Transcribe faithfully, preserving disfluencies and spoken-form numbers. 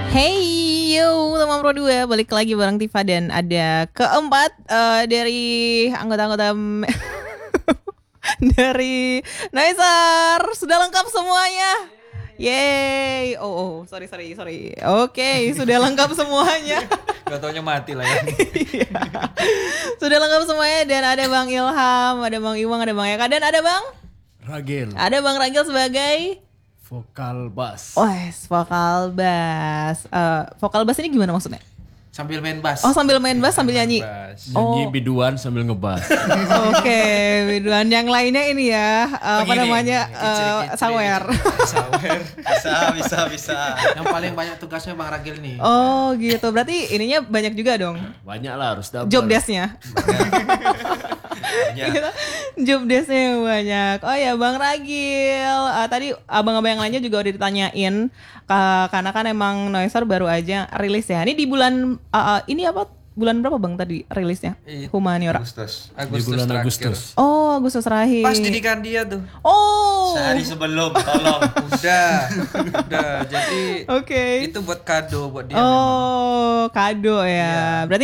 Hey yo teman Pro dua, balik lagi bareng Tifa dan ada keempat uh, dari anggota-anggota me- dari Noisar. Sudah lengkap semuanya. Yeay. Oh, oh sorry sorry sorry. Oke, okay, sudah lengkap semuanya. Gak taunya mati lah ya. Sudah lengkap semuanya dan ada Bang Ilham, ada Bang Iwang, ada Bang Eka dan ada Bang Ragil. Ada Bang Ragil sebagai Vokal bass. Oh, yes, vokal bass. Uh, vokal bass ini gimana maksudnya? Sambil main bass. Oh, sambil main bass sambil nyanyi. Nyanyi Oh. biduan sambil ngebass. Oke, biduan yang lainnya ini ya, uh, apa Begini, namanya? begini, Uh, kicir-kicir, sawer. Sawer. Bisa, bisa, bisa. Yang paling banyak tugasnya Bang Ragil nih. Oh, gitu. Berarti ininya banyak juga dong. Banyak lah harus double. Job desk-nya. Ya. Gitu. Job desk-nya banyak. Oh ya, Bang Ragil. Uh, tadi abang-abang yang lainnya juga udah ditanyain uh, karena kan emang Noisar baru aja rilis ya. Ini di bulan uh, uh, ini apa? Bulan berapa Bang tadi rilisnya? Humaniora. Agustus. Di Agustus bulan terakhir. Agustus. Oh, Agustus terakhir. Pas didikan dia tuh. Oh. Sehari sebelum, tolong. Udah. Udah. Jadi Oke. itu buat kado buat dia memang. Oh, kado ya. Iya. Berarti